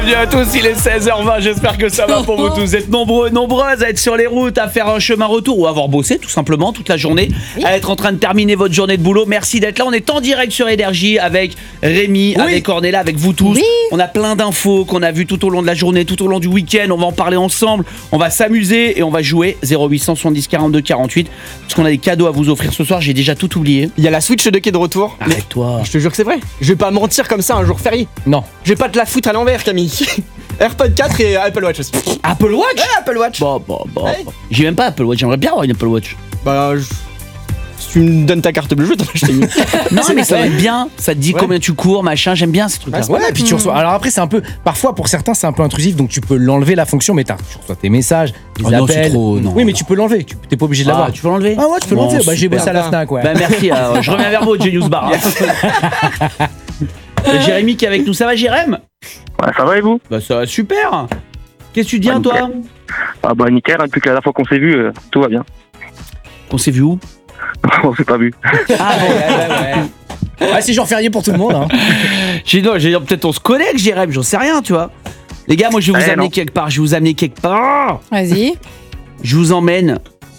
Bienvenue à tous, il est 16h20, j'espère que ça va pour vous tous. Vous êtes nombreuses à être sur les routes, à faire un chemin retour ou à avoir bossé tout simplement toute la journée, à être en train de terminer votre journée de boulot. Merci d'être là, on est en direct sur Énergie avec Rémi, avec Ornella, avec vous tous. On a plein d'infos qu'on a vues tout au long de la journée, tout au long du week-end, on va en parler ensemble, on va s'amuser et on va jouer 0800 70 42 48 parce qu'on a des cadeaux à vous offrir ce soir, j'ai déjà tout oublié. Il y a la Switch 2 qui est de retour. Arrête-toi. Je te jure que c'est vrai. Je vais pas mentir comme ça un jour férié. Non. Je vais pas te la foutre à l'envers, Camille. AirPod 4 et Apple Watch aussi. Apple Watch? Ouais, Apple Watch. Bon. Ouais. J'ai même pas Apple Watch, j'aimerais bien avoir une Apple Watch. Bah, si tu me donnes ta carte bleue, je vais t'en acheter une. Non mais ça va être bien, ça te dit combien tu cours, machin, j'aime bien ces trucs-là. Ouais, et puis tu reçois. Alors après, c'est un peu. Parfois, pour certains, c'est un peu intrusif, donc tu peux l'enlever la fonction, mais tu reçois tes messages, les Oh non, c'est appels. trop, non. Oui, mais tu peux l'enlever, t'es pas obligé de l'avoir. Tu peux l'enlever? Ah ouais, tu peux Bon, l'enlever. Bah, j'ai super. bossé à la Fnac, ouais. Bah merci, je reviens vers vous, Genius Bar. Jérémy qui est avec nous, ça va Jérém? Ouais, ça va et vous? Bah ça va super. Qu'est-ce que tu deviens toi? Ah bah nickel, hein, depuis que la dernière fois qu'on s'est vu, tout va bien. On s'est vu où? On s'est pas vu. Ah bon, Ah, c'est jour férié pour tout le monde, hein. j'ai peut-être on se connaît avec Jérém, j'en sais rien, tu vois. Les gars, moi je vais vous amener quelque part, Vas-y. Je vous emmène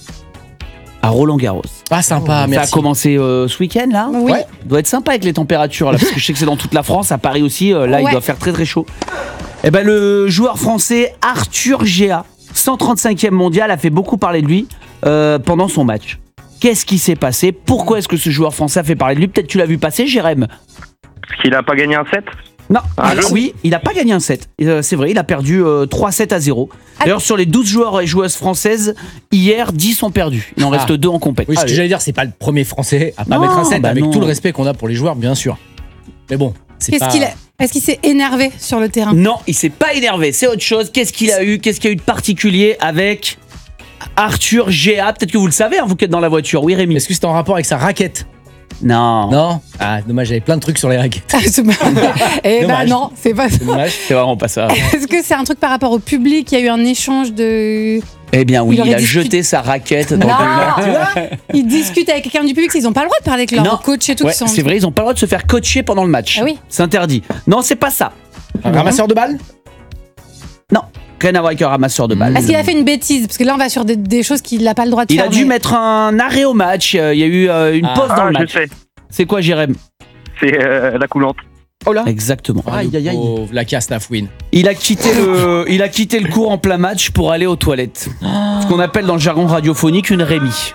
à Roland-Garros. Ah, sympa, Ça a merci. commencé ce week-end là. Oui. Ouais. Doit être sympa avec les températures là, parce que je sais que c'est dans toute la France, à Paris aussi, là il Ouais. doit faire très très chaud. Et ben le joueur français Arthur Géa, 135e mondial, a fait beaucoup parler de lui pendant son match. Qu'est-ce qui s'est passé? Pourquoi est-ce que ce joueur français a fait parler de lui? Peut-être tu l'as vu passer, Jérém? Parce qu'il a pas gagné un set? Non, Ah, non. oui, il n'a pas gagné un set. C'est vrai, il a perdu 3-7-0. D'ailleurs, sur les 12 joueurs et joueuses françaises, hier, 10 ont perdu. Il en reste 2 en compète. Oui, ce que j'allais dire, c'est pas le premier français à pas Non, mettre un set, bah avec non. tout le respect qu'on a pour les joueurs, bien sûr. Mais bon, c'est pas. Est-ce qu'il s'est énervé sur le terrain? Non, il s'est pas énervé, c'est autre chose. Qu'est-ce qu'il a eu? Qu'est-ce qu'il y a eu de particulier avec Arthur Géa? Peut-être que vous le savez, hein, vous qui êtes dans la voiture. Oui, Rémi? Est-ce que c'est en rapport avec sa raquette? Non. Non. Ah, dommage, j'avais plein de trucs sur les raquettes. Eh ben Dommage. non, c'est pas ça. C'est dommage. C'est vraiment pas ça. Est-ce que c'est un truc par rapport au public? Il y a eu un échange de... Eh bien oui, Il aurait il a discuté- jeté sa raquette dans Non, le... ils discutent avec quelqu'un du public, ils n'ont pas le droit de parler avec leur Non. coach et tout. Ouais, qui sont- c'est vrai, ils ont pas le droit de se faire coacher pendant le match. Ah oui. C'est interdit. Non, c'est pas ça. Un ramasseur de balles? Non, rien à voir avec un ramasseur de balles. Est-ce qu'il a fait une bêtise? Parce que là, on va sur des choses qu'il n'a pas le droit de Il faire. a dû mais- mettre un arrêt au match. Il y a eu une pause dans le je match. sais. C'est quoi, Jérém? C'est la coulante. Oh là. Exactement. Aïe, aïe, aïe. La casse, la fouine. Il a quitté le cours en plein match pour aller aux toilettes. Ce qu'on appelle dans le jargon radiophonique une Rémi.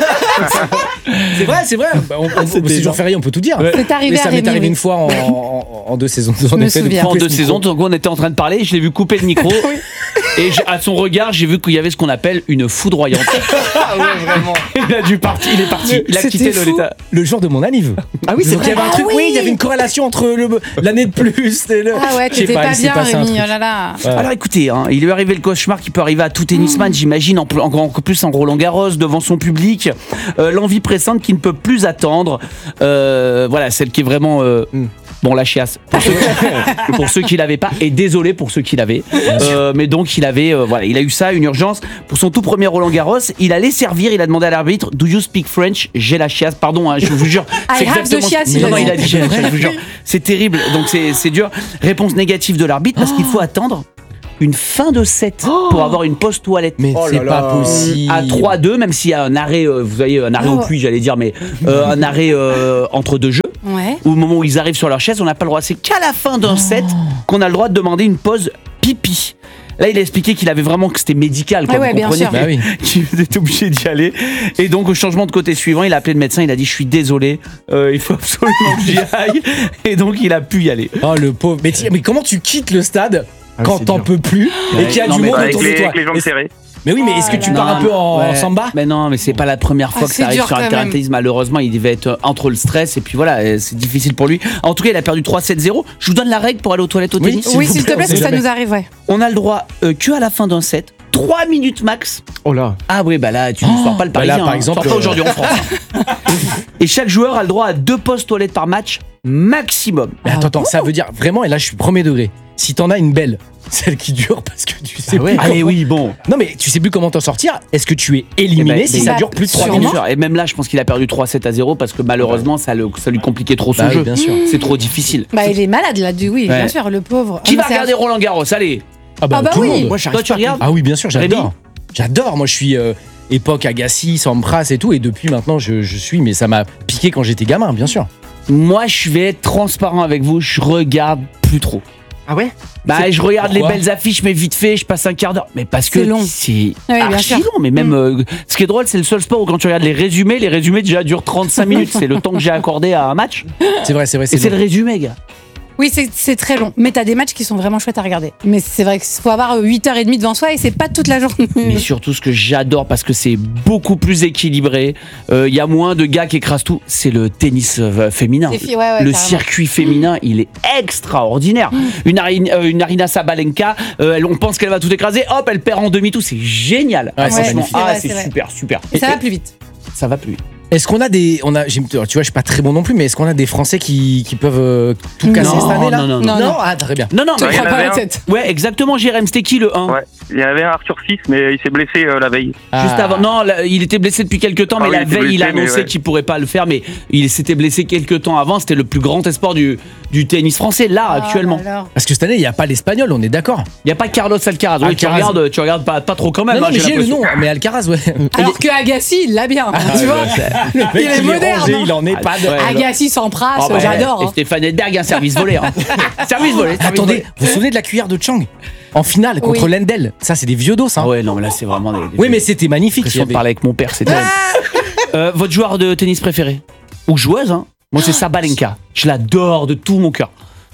C'est vrai. Bah, c'est jour férié, on peut tout dire. C'est arrivé Mais à ça m'est Rémi, arrivé oui. une fois en 2 saisons. Je me souviens. En 2 saisons, donc on était en train de parler, je l'ai vu couper le micro. Et à son regard, j'ai vu qu'il y avait ce qu'on appelle une foudroyante. Ah ouais, vraiment. Il a dû partir, il est parti. Il a C'était quitté fou. l'état. Le jour de mon anniv. Ah oui, c'est Donc il y vrai. avait un truc, Ah oui. il y avait une corrélation entre l'année de plus et le. Ah ouais, Je sais t'étais pas il s'est bien, passé un Rémi. truc. Oh là là. Ouais. Alors écoutez, hein, il lui est arrivé le cauchemar qui peut arriver à tout tennisman, j'imagine, encore plus en Roland-Garros, devant son public. L'envie pressante qui ne peut plus attendre. Voilà, celle qui est vraiment... Bon, la chiasse. Pour ceux qui l'avaient pas, et désolé pour ceux qui l'avaient. Mais donc, il a eu ça, une urgence. Pour son tout premier Roland-Garros, il allait servir, il a demandé à l'arbitre, Do you speak French? J'ai la chiasse, pardon, hein, je vous jure. I have the chiasse, il a Non, dit. il a dit j'ai la chiasse, je vous jure. C'est terrible, donc c'est dur. Réponse négative de l'arbitre, parce qu'il faut attendre une fin de set pour avoir une pause toilette. Mais Oh c'est là pas là. possible. À 3-2, même s'il y a un arrêt, vous voyez, un arrêt au puits, j'allais dire, mais un arrêt entre deux jeux, Ouais. au moment où ils arrivent sur leur chaise, on n'a pas le droit. C'est qu'à la fin d'un set qu'on a le droit de demander une pause pipi. Là, il a expliqué qu'il avait vraiment que c'était médical, quoi. Ouais, Vous bien comprenez sûr. Bah oui. qu'il était obligé d'y aller. Et donc, au changement de côté suivant, il a appelé le médecin. Il a dit, je suis désolé, il faut absolument que j'y aille. Et donc, il a pu y aller. Oh le pauvre. Mais comment tu quittes le stade quand c'est t'en dur. peux plus et qu'il y a non, du mais monde Avec autour de toi? les jambes Est-ce- serrées. Mais oui, mais est-ce que tu pars un peu en samba? Mais non, mais c'est pas la première fois que c'est ça arrive dur sur un quand terrain de même. tennis. Malheureusement, il devait être entre le stress et puis voilà, c'est difficile pour lui. En tout cas, il a perdu 3-7-0. Je vous donne la règle pour aller aux toilettes au Oui. tennis. Oui, s'il te plaît, on parce sait que ça jamais. nous arrive, ouais. On a le droit que à la fin d'un set, 3 minutes max. Oh là. Ah oui, bah là, tu ne sors pas le bah là, Parisien. par exemple, sors pas aujourd'hui en France. Et chaque joueur a le droit à 2 pauses toilettes par match maximum. Mais attends, ça veut dire vraiment, et là je suis premier degré, si t'en as une belle, celle qui dure parce que tu sais ouais. plus Allez, comment- oui, bon. Non mais tu sais plus comment t'en sortir. Est-ce que tu es éliminé Eh ben, si mais ça bah, dure plus de 3 sûrement. minutes? Et même là, je pense qu'il a perdu 3-7-0 parce que malheureusement, ça lui compliquait trop son Bah oui, jeu. bien sûr. C'est trop difficile. Bah, il est malade là, oui, Ouais. bien sûr, le pauvre. Qui va c'est- regarder Roland Garros? Allez. Ah bah, Ah bah tout le oui. monde. Moi, j'arrive Toi, tu pas à regardes? Ah oui, bien sûr, j'adore. Rémi J'adore. Moi, je suis époque Agassi, Sampras et tout. Et depuis maintenant, je suis. Mais ça m'a piqué quand j'étais gamin, bien sûr. Moi, je vais être transparent avec vous. Je regarde plus trop. Ah ouais? Bah, je regarde Pourquoi les belles affiches, mais vite fait, je passe un quart d'heure. Mais parce que C'est long. c'est Oui, bien archi sûr. long. Mais même, ce qui est drôle, c'est le seul sport où quand tu regardes les résumés déjà durent 35 minutes. C'est le temps que j'ai accordé à un match. C'est vrai, c'est vrai. Et c'est long. le résumé, gars. Oui, c'est très long. Mais t'as des matchs qui sont vraiment chouettes à regarder. Mais c'est vrai qu'il faut avoir 8h30 devant soi et c'est pas toute la journée. Mais surtout, ce que j'adore, parce que c'est beaucoup plus équilibré, il y a moins de gars qui écrasent tout, c'est le tennis féminin. Les filles, ouais, Le carrément. circuit féminin, il est extraordinaire. Une Arina Sabalenka, on pense qu'elle va tout écraser, hop, elle perd en demi-tour, c'est génial. Ouais, c'est Franchement, magnifique. C'est vrai, c'est c'est vrai. super, super. Et ça va plus vite. Ça va plus vite. Est-ce qu'on a des. Tu vois, je suis pas très bon non plus, mais est-ce qu'on a des Français qui peuvent tout casser Non, cette année là non, non, non. Non. Ah, très bien. Non, non, Tu mais il y en crois pas avait la un. tête. ouais, exactement, Jérém, c'était qui le 1 Ouais. Il y avait un Arthur Fils, mais il s'est blessé la veille. Juste avant, non, là, il était blessé depuis quelques temps, Ah mais oui, la il était veille, il a blessé, mais annoncé ouais. qu'il pourrait pas le faire, mais il s'était blessé quelques temps avant. C'était le plus grand espoir du tennis français, là, actuellement. Ah, alors. Parce que cette année, il n'y a pas l'Espagnol, on est d'accord. Il n'y a pas Carlos Alcaraz. Oui, Alcaraz. tu regardes pas trop quand même. Non, hein, mais j'ai le l'impression. nom, mais Alcaraz, ouais. Alors que Agassi, il l'a bien. tu vois Le mec, il est moderne, rangé, hein. il en est pas de. Ouais, Agassi sans pras, Ah bah, j'adore. Et hein. Stéphane Edberg, un service volé. Hein. service volé. service Attendez, volé. vous vous souvenez de la cuillère de Chang en finale contre Oui. Lendl? Ça, c'est des vieux dos, ça. Ah ouais, non, mais là, c'est vraiment des. Oui, mais c'était magnifique. J'ai l'impression de parler avec mon père, c'est terrible. Votre joueur de tennis préféré? Ou joueuse, hein? Moi, c'est Sabalenka. Je l'adore de tout mon cœur.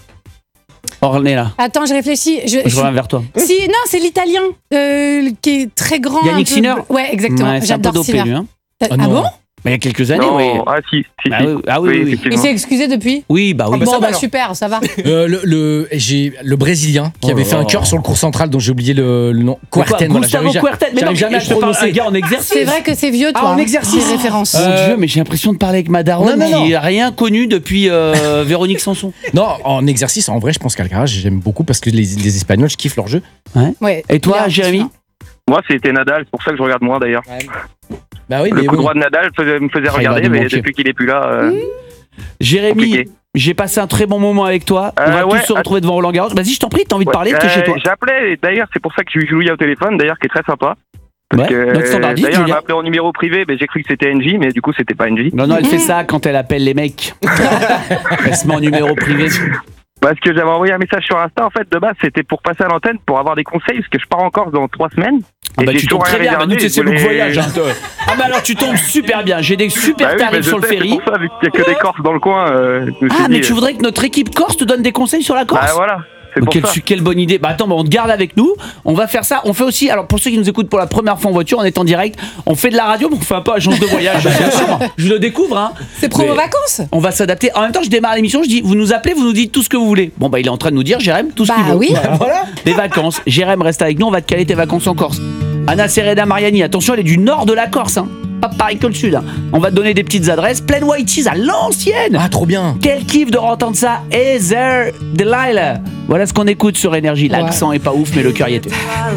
Ornella, Attends, je réfléchis. je reviens vers toi. Si, non, c'est l'italien qui est très grand. Yannick un peu Sinner. bleu. Ouais, exactement. Ouais, c'est un peu J'adore dopé, Sinner. lui. Hein. Ah, Ah non. bon Mais il y a quelques années, Non, oui. ah si. Ah oui, ah oui, oui, oui. Il effectivement. s'est excusé depuis Oui, bah oui. bah, ça Bon, va alors. super, ça va. J'ai le Brésilien qui Oh avait là fait un là. cœur sur le cours central dont j'ai oublié le nom. Kuerten, voilà, Gustavo Kuerten. Mais non, j'arrive jamais à je te parle prononcer. un gars en exercice. C'est vrai que c'est vieux, toi. Ah, en hein, exercice. ces références. Mon Dieu, mais j'ai l'impression de parler avec ma daronne Non, non, qui n'a rien connu depuis Véronique Sanson. Non, en exercice, en vrai, je pense qu'Alcaraz, j'aime beaucoup parce que les Espagnols, je kiffe leur jeu. Ouais. Et toi, Bien, Jérémy? Moi, c'était Nadal, c'est pour ça que je regarde moins d'ailleurs. Bah oui, Le mais coup oui. droit de Nadal me faisait il va regarder, nous mais manquer. depuis qu'il est plus là, Jérémy, compliqué. j'ai passé un très bon moment avec toi. On va ouais, tous se retrouver devant Roland Garros. Vas-y, je t'en prie, t'as envie de parler, t'es chez toi. J'appelais, et d'ailleurs, c'est pour ça que j'ai eu Julia au téléphone, d'ailleurs, qui est très sympa. Parce Ouais, que, notre standardiste, d'ailleurs, elle Julia. m'a appelé en numéro privé, mais j'ai cru que c'était NJ, mais du coup, c'était pas NJ. Non, non, elle fait ça quand elle appelle les mecs. Elle se met en numéro privé. Parce que j'avais envoyé un message sur Insta, en fait, de base, c'était pour passer à l'antenne, pour avoir des conseils, parce que je pars en Corse dans 3 semaines. Ah bah j'ai tu tombes toujours très rien bien, bah, nous réservé, c'est je Look voulais- Voyage. Hein, toi. Ah bah alors tu tombes super bien, j'ai des super Bah oui, mais tarifs je sur le sais, ferry. C'est pour ça, vu qu'il y a que des Corses dans le coin, je me suis Ah mais dit, tu voudrais que notre équipe Corse te donne des conseils sur la Corse? Bah voilà, c'est pour quelle, ça. quelle bonne idée. Bah attends, bah, on te garde avec nous. On va faire ça. On fait aussi, alors pour ceux qui nous écoutent pour la première fois en voiture, on est en direct. On fait de la radio, mais on fait un peu agence de voyage. Bien sûr, je le découvre. Hein. C'est promo Mais vacances. On va s'adapter. En même temps, je démarre l'émission. Je dis, vous nous appelez, vous nous dites tout ce que vous voulez. Bon bah il est en train de nous dire, Jérém, tout ce qu'il Bah veut. oui. Voilà. Des vacances. Jérém, reste avec nous. On va te caler tes vacances en Corse. Anna Serena Mariani, attention, elle est du nord de la Corse. Hein. Pas pareil que le sud. Hein. On va te donner des petites adresses. Plain White Cheese à l'ancienne. Ah, trop bien. Quel kiff de entendre ça. Hey there, Delilah. Voilà ce qu'on écoute sur Énergie. L'accent est pas ouf, mais le cœur y était.